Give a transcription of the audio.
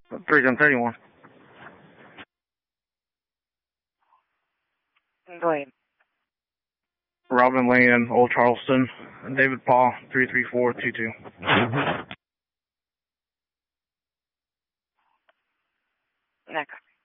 3731. Go ahead. Robin Lane, Old Charleston, David Paul, 33422. Next.